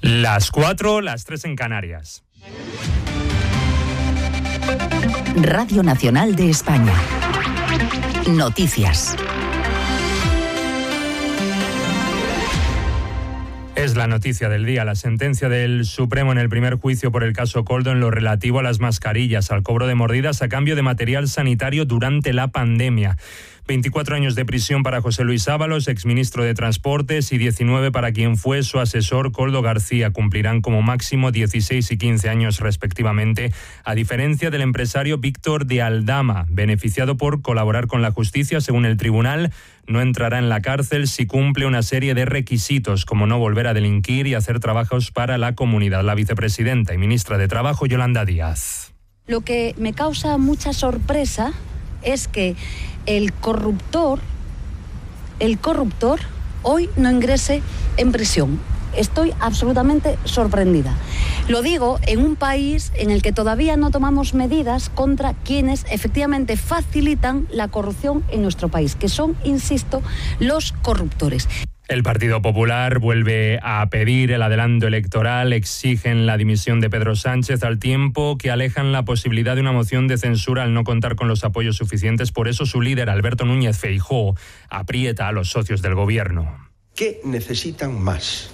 Las 4, las 3 en Canarias. Radio Nacional de España. Noticias. Es la noticia del día, la sentencia del Supremo en el primer juicio por el caso Koldo en lo relativo a las mascarillas, al cobro de mordidas a cambio de material sanitario durante la pandemia. 24 años de prisión para José Luis Ábalos, exministro de Transportes, y 19 para quien fue su asesor Koldo García. Cumplirán como máximo 16 y 15 años respectivamente, a diferencia del empresario Víctor de Aldama, beneficiado por colaborar con la justicia. Según el tribunal, no entrará en la cárcel si cumple una serie de requisitos, como no volver a delinquir y hacer trabajos para la comunidad. La vicepresidenta y ministra de Trabajo, Yolanda Díaz. Lo que me causa mucha sorpresa es que el corruptor hoy no ingrese en prisión. Estoy absolutamente sorprendida. Lo digo en un país en el que todavía no tomamos medidas contra quienes efectivamente facilitan la corrupción en nuestro país, que son, insisto, los corruptores. El Partido Popular vuelve a pedir el adelanto electoral, exigen la dimisión de Pedro Sánchez, al tiempo que alejan la posibilidad de una moción de censura al no contar con los apoyos suficientes. Por eso su líder, Alberto Núñez Feijóo, aprieta a los socios del gobierno. ¿Qué necesitan más?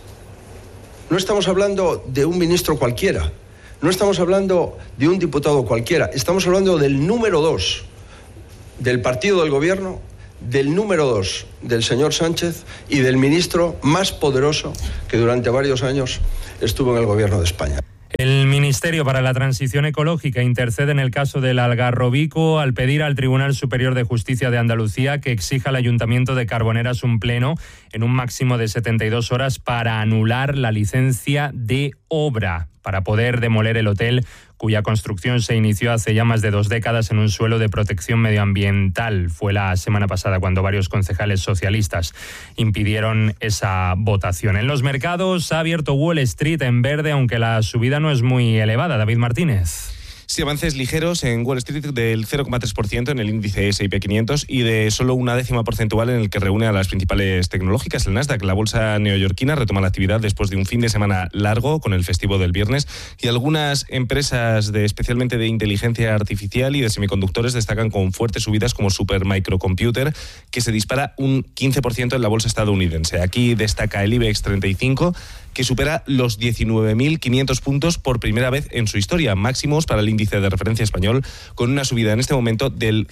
No estamos hablando de un ministro cualquiera, no estamos hablando de un diputado cualquiera, estamos hablando del número 2 del partido del gobierno, del número 2 del señor Sánchez y del ministro más poderoso que durante varios años estuvo en el gobierno de España. El Ministerio para la Transición Ecológica intercede en el caso del Algarrobico al pedir al Tribunal Superior de Justicia de Andalucía que exija al Ayuntamiento de Carboneras un pleno en un máximo de 72 horas para anular la licencia de obra, para poder demoler el hotel cuya construcción se inició hace ya más de 2 décadas en un suelo de protección medioambiental. Fue la semana pasada cuando varios concejales socialistas impidieron esa votación. En los mercados ha abierto Wall Street en verde, aunque la subida no es muy elevada. David Martínez. Sí, avances ligeros en Wall Street del 0,3% en el índice S&P 500 y de solo 0,1 porcentual en el que reúne a las principales tecnológicas. El Nasdaq, la bolsa neoyorquina, retoma la actividad después de un fin de semana largo con el festivo del viernes, y algunas empresas especialmente de inteligencia artificial y de semiconductores destacan con fuertes subidas, como Supermicrocomputer, que se dispara un 15% en la bolsa estadounidense. Aquí destaca el IBEX 35, que supera los 19.500 puntos por primera vez en su historia, máximos para el índice de referencia español, con una subida en este momento del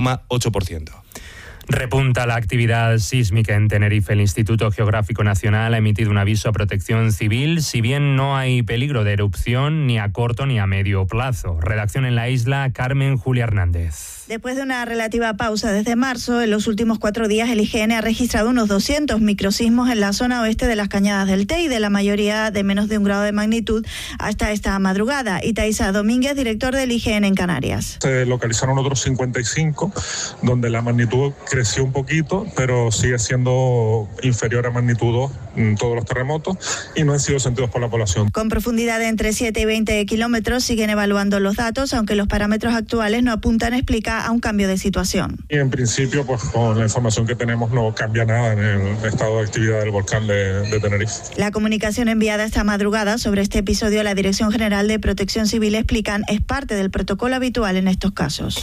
0,8%. Repunta la actividad sísmica en Tenerife. El Instituto Geográfico Nacional ha emitido un aviso a protección civil, si bien no hay peligro de erupción ni a corto ni a medio plazo. Redacción en la isla, Carmen Julia Hernández. Después de una relativa pausa desde marzo, en los últimos 4 días el IGN ha registrado unos 200 microsismos en la zona oeste de las Cañadas del Teide, la mayoría de menos de 1 grado de magnitud hasta esta madrugada. Itaiza Domínguez, director del IGN en Canarias. Se localizaron otros 55, donde la magnitud creció un poquito, pero sigue siendo inferior a magnitud 2 en todos los terremotos y no han sido sentidos por la población. Con profundidad de entre 7 y 20 kilómetros siguen evaluando los datos, aunque los parámetros actuales no apuntan a explicar a un cambio de situación. Y en principio, pues con la información que tenemos no cambia nada en el estado de actividad del volcán de Tenerife. La comunicación enviada esta madrugada sobre este episodio a la Dirección General de Protección Civil, explican, es parte del protocolo habitual en estos casos.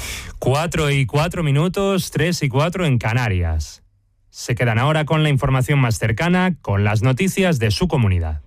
4:04, 3:04 en Canarias. Se quedan ahora con la información más cercana, con las noticias de su comunidad.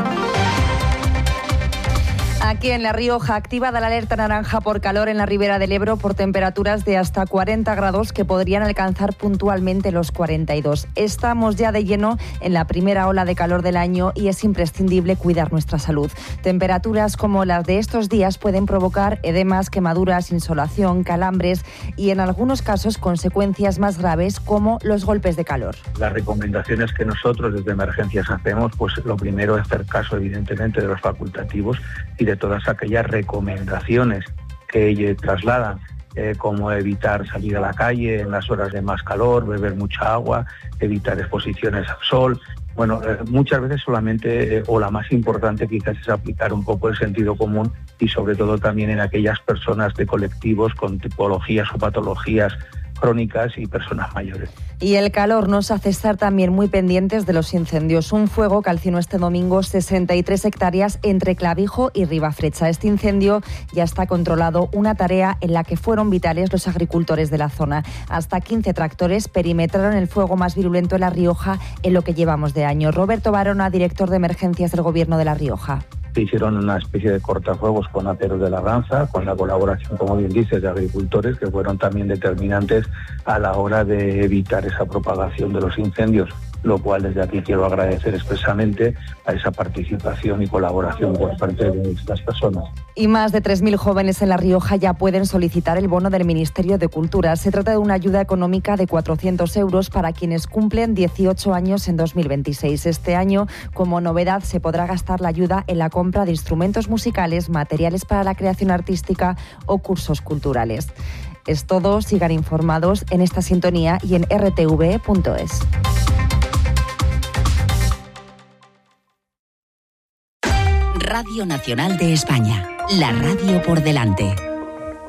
Aquí en La Rioja, activada la alerta naranja por calor en la ribera del Ebro por temperaturas de hasta 40 grados que podrían alcanzar puntualmente los 42. Estamos ya de lleno en la primera ola de calor del año y es imprescindible cuidar nuestra salud. Temperaturas como las de estos días pueden provocar edemas, quemaduras, insolación, calambres y en algunos casos consecuencias más graves como los golpes de calor. Las recomendaciones que nosotros desde emergencias hacemos, pues lo primero es hacer caso evidentemente de los facultativos y de todas aquellas recomendaciones que trasladan, como evitar salir a la calle en las horas de más calor, beber mucha agua, evitar exposiciones al sol. Bueno, muchas veces solamente, o la más importante quizás, es aplicar un poco el sentido común y sobre todo también en aquellas personas de colectivos con tipologías o patologías crónicas y personas mayores. Y el calor nos hace estar también muy pendientes de los incendios. Un fuego calcinó este domingo 63 hectáreas entre Clavijo y Ribafrecha. Este incendio ya está controlado, una tarea en la que fueron vitales los agricultores de la zona. Hasta 15 tractores perimetraron el fuego más virulento en La Rioja en lo que llevamos de año. Roberto Barona, director de emergencias del Gobierno de La Rioja. Se hicieron una especie de cortafuegos con Aperos de Labranza, con la colaboración, como bien dices, de agricultores, que fueron también determinantes a la hora de evitar esa propagación de los incendios, lo cual desde aquí quiero agradecer expresamente a esa participación y colaboración por parte de estas personas. Y más de 3.000 jóvenes en La Rioja ya pueden solicitar el bono del Ministerio de Cultura. Se trata de una ayuda económica de 400 euros para quienes cumplen 18 años en 2026. Este año, como novedad, se podrá gastar la ayuda en la compra de instrumentos musicales, materiales para la creación artística o cursos culturales. Es todo, sigan informados en esta sintonía y en rtv.es. Radio Nacional de España, la radio por delante.